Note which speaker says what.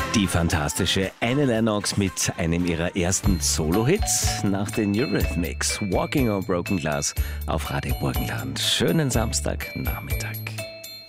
Speaker 1: Die fantastische Annie Lennox mit einem ihrer ersten Solo-Hits nach den Eurythmics. Walking on Broken Glass auf Radio Burgenland. Schönen Samstagnachmittag.